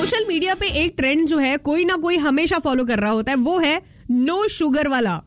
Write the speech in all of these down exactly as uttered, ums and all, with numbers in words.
Social media पे एक trend जो है कोई ना कोई हमेशा फॉलो कर रहा होता है, वो है नो शुगर वाला।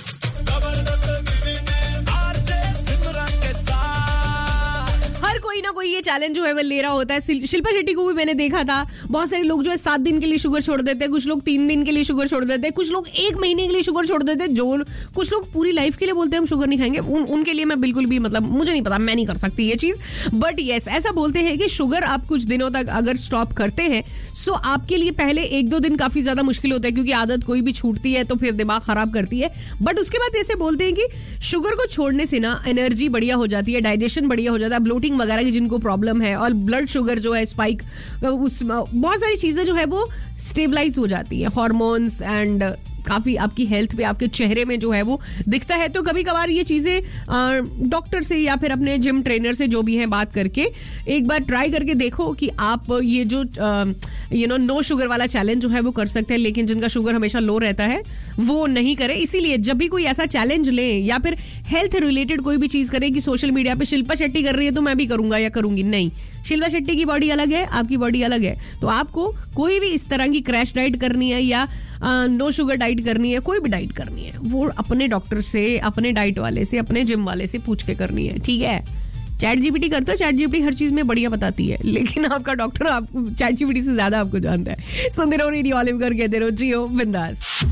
हर कोई ना कोई ये चैलेंज जो है वो ले रहा होता है। शिल्पा शेट्टी को भी मैंने देखा था, बहुत सारे लोग जो है सात दिन के लिए शुगर छोड़ देते हैं, कुछ लोग तीन दिन के लिए शुगर छोड़ देते हैं, कुछ लोग एक महीने के लिए शुगर छोड़ देते हैं, जो कुछ लोग पूरी लाइफ के लिए बोलते हैं हम शुगर नहीं खाएंगे। उन, उनके लिए मैं बिल्कुल भी मतलब मुझे नहीं पता, मैं नहीं कर सकती ये चीज। बट यस, ऐसा बोलते हैं कि शुगर आप कुछ दिनों तक अगर स्टॉप करते हैं सो आपके लिए पहले एक दो दिन काफी ज्यादा मुश्किल होता है, क्योंकि आदत कोई भी छूटती है तो फिर दिमाग खराब करती है। बट उसके बाद ऐसे बोलते हैं कि शुगर को छोड़ने से ना एनर्जी बढ़िया हो जाती है, डाइजेशन बढ़िया हो जाता है, ब्लोटिंग वगैरह की जिनको प्रॉब्लम है और ब्लड शुगर जो है स्पाइक, उस बहुत सारी चीजें जो है वो स्टेबलाइज हो जाती है, हार्मोन्स एंड काफी आपकी हेल्थ पे, आपके चेहरे में जो है वो दिखता है। तो कभी कभार ये चीजें डॉक्टर से या फिर अपने जिम ट्रेनर से जो भी है बात करके एक बार ट्राई करके देखो कि आप ये जो यू नो नो शुगर वाला चैलेंज जो है वो कर सकते हैं। लेकिन जिनका शुगर हमेशा लो रहता है वो नहीं करे। इसीलिए जब भी कोई ऐसा चैलेंज ले या फिर हेल्थ रिलेटेड कोई भी चीज करे कि सोशल मीडिया पे शिल्पा शेट्टी कर रही है तो मैं भी करूंगा या करूंगी, नहीं। शिल्पा शेट्टी की बॉडी अलग है, आपकी बॉडी अलग है। तो आपको कोई भी इस तरह की क्रैश डाइट करनी है या नो शुगर डाइट करनी है, कोई भी डाइट करनी है, वो अपने डॉक्टर से, अपने डाइट वाले से, अपने जिम वाले से पूछ के करनी है, ठीक है। चैट जीपीटी करते हो, चैट जीपीटी हर चीज में बढ़िया बताती है, लेकिन आपका डॉक्टर आप चैट जीपीटी से ज्यादा आपको जानता है। सुनते रहो रेडियो ऑलिव कर, कहते रहो जियो बिंदास।